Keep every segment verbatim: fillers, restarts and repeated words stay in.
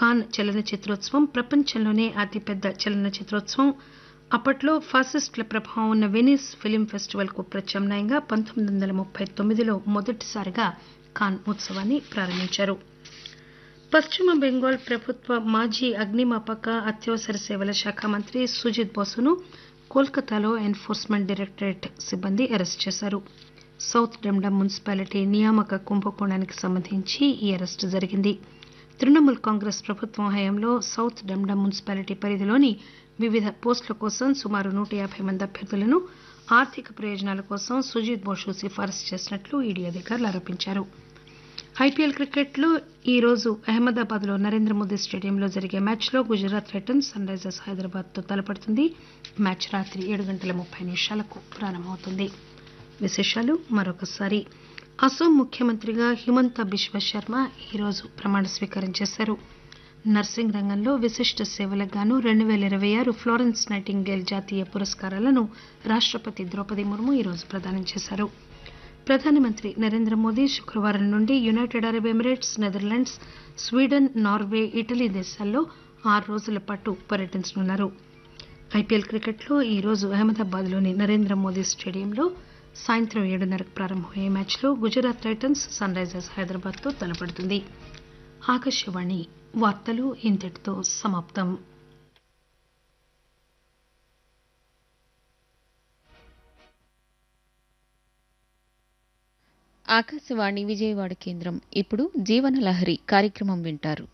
కాన్ చలనచిత్రోత్సవం ప్రపంచంలోనే అతిపెద్ద చలనచిత్రోత్సవం. అప్పట్లో ఫాసిస్టుల ప్రభావం ఉన్న వెనిస్ ఫిలిం ఫెస్టివల్ కు ప్రత్యామ్నాయంగా పంతొమ్మిది వందల ముప్పై తొమ్మిదిలో మొదటిసారిగా కాన్ ఉత్సవాన్ని ప్రారంభించారు. పశ్చిమ బెంగాల్ ప్రభుత్వ మాజీ అగ్నిమాపక అత్యవసర సేవల శాఖ మంత్రి సుజిత్ బోసును కోల్కతాలో ఎన్ఫోర్స్మెంట్ డైరెక్టరేట్ సిబ్బంది అరెస్టు చేశారు. సౌత్ డెమ్డమ్ మున్సిపాలిటీ నియామక కుంభకోణానికి సంబంధించి ఈ అరెస్టు జరిగింది. తృణమూల్ కాంగ్రెస్ ప్రభుత్వం హయాంలో సౌత్ డెమ్డమ్ మున్సిపాలిటీ పరిధిలోని వివిధ పోస్టుల కోసం సుమారు నూట యాబై మంది అభ్యర్థులను ఆర్థిక ప్రయోజనాల కోసం సుజిత్ బోసు సిఫారసు చేసినట్లు ఈడీ అధికారులు ఆరోపించారు. ఐపీఎల్ క్రికెట్లో ఈ రోజు అహ్మదాబాద్ లో నరేంద్రమోదీ స్టేడియంలో జరిగే మ్యాచ్లో Gujarat Titans sun Risers Hyderabad తో తలపడుతుంది. మ్యాచ్ రాత్రి ఏడు గంటల ముప్పై నిమిషాలకు ప్రారంభమవుతుంది. విశేషాలు మరొకసారి. అసోం ముఖ్యమంత్రిగా హిమంత బిశ్వ శర్మ ఈరోజు ప్రమాణ స్వీకారం చేశారు. నర్సింగ్ రంగంలో విశిష్ట సేవలకు గాను రెండు పేల ఇరవై ఆరు ఫ్లోరెన్స్ నైటింగేల్ జాతీయ పురస్కారాలను రాష్టపతి ద్రౌపది ముర్ము ఈరోజు ప్రదానం చేశారు. ప్రధానమంత్రి నరేంద్ర మోదీ శుక్రవారం నుండి United Arab Emirates, Netherlands, Sweden, Norway, Italy దేశాల్లో ఆరు రోజుల పాటు పర్యటించనున్నారు. ఐపీఎల్ క్రికెట్లో ఈ రోజు అహ్మదాబాద్ లోని నరేంద్ర మోదీ స్టేడియంలో సాయంత్రం ఏడున్నరకు ప్రారంభమయ్యే మ్యాచ్లో Gujarat Titans sun Risers Hyderabad తో తలపడుతుంది. ఆకాశవాణి వార్తలు ఇంతటితో సమాప్తం. ఆకాశవాణి విజయవాడ కేంద్రం. ఇప్పుడు జీవనలహరి కార్యక్రమం వింటారు.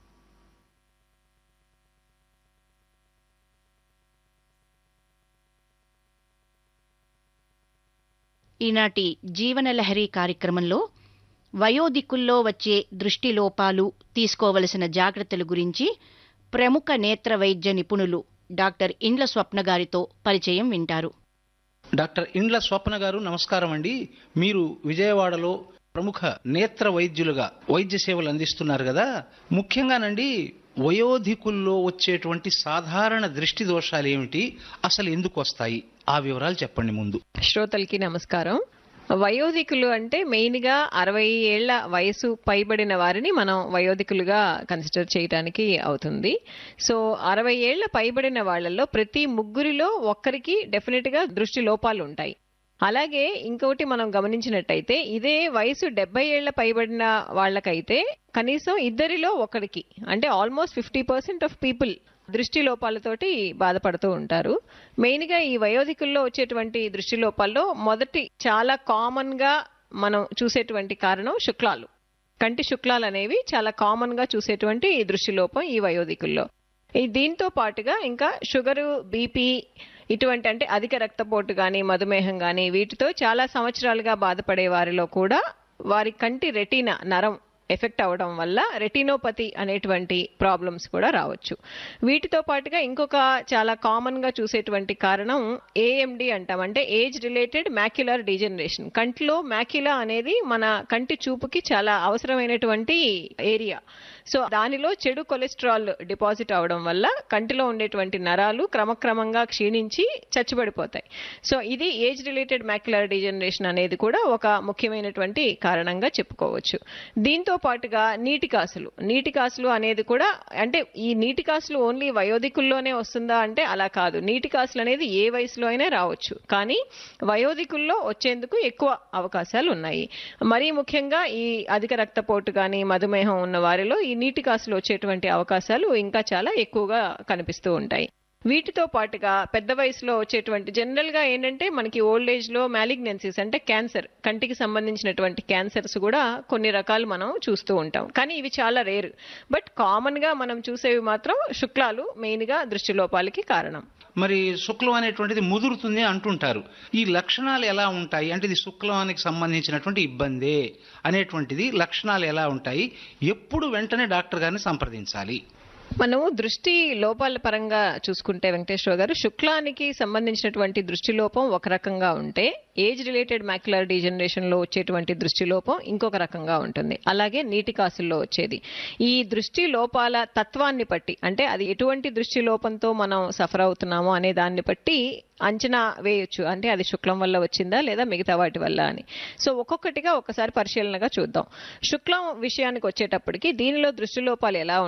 ఈనాటి జీవనలహరి కార్యక్రమంలో వయోధికుల్లో వచ్చే దృష్టి లోపాలు, తీసుకోవలసిన జాగ్రత్తల గురించి ప్రముఖ నేత్ర వైద్య నిపుణులు డాక్టర్ ఇండ్ల స్వప్న గారితో పరిచయం వింటారు. డాక్టర్ ఇండ్ల స్వప్న గారు నమస్కారం అండి. మీరు విజయవాడలో ప్రముఖ నేత్ర వైద్యులుగా వైద్య సేవలు అందిస్తున్నారు కదా. ముఖ్యంగానండి వయోధికుల్లో వచ్చేటువంటి సాధారణ దృష్టి దోషాలు ఏమిటి, అసలు ఎందుకు వస్తాయి, ఆ వివరాలు చెప్పండి ముందు. శ్రోతలకి నమస్కారం. వయోధికులు అంటే మెయిన్ గా అరవై ఏళ్ల వయసు పైబడిన వారిని మనం వయోధికులుగా కన్సిడర్ చేయడానికి అవుతుంది. సో అరవై ఏళ్ల పైబడిన వాళ్లలో ప్రతి ముగ్గురిలో ఒక్కరికి డెఫినెట్ గా దృష్టి లోపాలు ఉంటాయి. అలాగే ఇంకొకటి మనం గమనించినట్టయితే ఇదే వయసు డెబ్బై ఏళ్ల పైబడిన వాళ్ళకైతే కనీసం ఇద్దరిలో ఒకరికి, అంటే almost fifty percent of people దృష్టి లోపాలతోటి బాధపడుతూ ఉంటారు. మెయిన్ గా ఈ వయోధికుల్లో వచ్చేటువంటి దృష్టి లోపాల్లో మొదటి చాలా కామన్ గా మనం చూసేటువంటి కారణం శుక్లాలు. కంటి శుక్లాలు అనేవి చాలా కామన్ గా చూసేటువంటి దృష్టి లోపం ఈ వయోధికుల్లో. ఈ దీంతో పాటుగా ఇంకా షుగరు, బీపీ, ఇటువంటి అంటే అధిక రక్తపోటు కానీ, మధుమేహం కానీ వీటితో చాలా సంవత్సరాలుగా బాధపడే వారిలో కూడా వారి కంటి రెటీనా నరం ఎఫెక్ట్ అవడం వల్ల రెటినోపతి అనేటువంటి ప్రాబ్లమ్స్ కూడా రావచ్చు. వీటితో పాటుగా ఇంకొక చాలా కామన్ గా చూసేటువంటి కారణం ఏఎండి అంటాం, అంటే ఏజ్ రిలేటెడ్ మ్యాక్యులర్ డీజనరేషన్. కంటిలో మ్యాక్యులా అనేది మన కంటి చూపుకి చాలా అవసరమైనటువంటి ఏరియా. సో దానిలో చెడు కొలెస్ట్రాల్ డిపాజిట్ అవడం వల్ల కంటిలో ఉండేటువంటి నరాలు క్రమక్రమంగా క్షీణించి చచ్చుబడిపోతాయి. సో ఇది ఏజ్ రిలేటెడ్ మ్యాక్యులర్ డీజనరేషన్ అనేది కూడా ఒక ముఖ్యమైనటువంటి కారణంగా చెప్పుకోవచ్చు. దీంతో పాటుగా నీటి కాసులు నీటి కాసులు అనేది కూడా, అంటే ఈ నీటి కాసులు ఓన్లీ వయోధికుల్లోనే వస్తుందా అంటే అలా కాదు. నీటి కాసులు అనేది ఏ వయసులో అయినా రావచ్చు, కానీ వయోధికుల్లో వచ్చేందుకు ఎక్కువ అవకాశాలు ఉన్నాయి. మరీ ముఖ్యంగా ఈ అధిక రక్తపోటు కానీ, మధుమేహం ఉన్న వారిలో ఈ నీటి కాసులు వచ్చేటువంటి అవకాశాలు ఇంకా చాలా ఎక్కువగా కనిపిస్తూ ఉంటాయి. వీటితో పాటుగా పెద్ద వయసులో వచ్చేటువంటి జనరల్ గా ఏంటంటే మనకి ఓల్డ్ ఏజ్ లో మ్యాలిగ్నెన్సీస్ అంటే క్యాన్సర్, కంటికి సంబంధించినటువంటి క్యాన్సర్స్ కూడా కొన్ని రకాలు మనం చూస్తూ ఉంటాం, కానీ ఇవి చాలా రేర్. బట్ కామన్ గా మనం చూసేవి మాత్రం శుక్లాలు మెయిన్ గా దృష్టి లోపాలకి కారణం. మరి శుక్లం అనేటువంటిది ముదురుతుంది అంటుంటారు. ఈ లక్షణాలు ఎలా ఉంటాయి, అంటే ఇది శుక్లానికి సంబంధించినటువంటి ఇబ్బందే అనేటువంటిది లక్షణాలు ఎలా ఉంటాయి, ఎప్పుడు వెంటనే డాక్టర్ గారిని సంప్రదించాలి? మనము దృష్టి లోపాల పరంగా చూసుకుంటే వెంకటేశ్వర గారు, శుక్లానికి సంబంధించినటువంటి దృష్టి లోపం ఒక రకంగా ఉంటే ఏజ్ రిలేటెడ్ మ్యాక్యులర్ డీజనరేషన్ లో వచ్చేటువంటి దృష్టి లోపం ఇంకొక రకంగా ఉంటుంది. అలాగే నీటి కాసుల్లో వచ్చేది. ఈ దృష్టి లోపాల తత్వాన్ని బట్టి, అంటే అది ఎటువంటి దృష్టి లోపంతో మనం సఫర్ అవుతున్నామో అనే దాన్ని బట్టి అంచనా వేయొచ్చు, అంటే అది శుక్లం వల్ల వచ్చిందా లేదా మిగతా వాటి వల్ల అని. సో ఒక్కొక్కటిగా ఒకసారి పరిశీలనగా చూద్దాం. శుక్లం విషయానికి వచ్చేటప్పటికి దీనిలో దృష్టి లోపాలు ఎలా